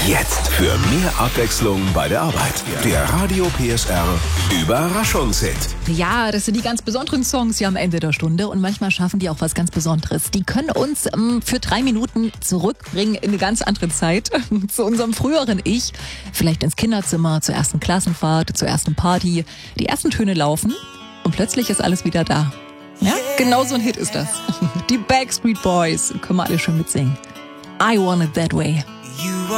Jetzt für mehr Abwechslung bei der Arbeit. Der Radio PSR Überraschungshit. Ja, das sind die ganz besonderen Songs hier am Ende der Stunde und manchmal schaffen die auch was ganz Besonderes. Die können uns für 3 Minuten zurückbringen in eine ganz andere Zeit, zu unserem früheren Ich, vielleicht ins Kinderzimmer, zur ersten Klassenfahrt, zur ersten Party. Die ersten Töne laufen und plötzlich ist alles wieder da. Ja, genau so ein Hit ist das. Die Backstreet Boys, können wir alle schon mitsingen. I Want It That Way.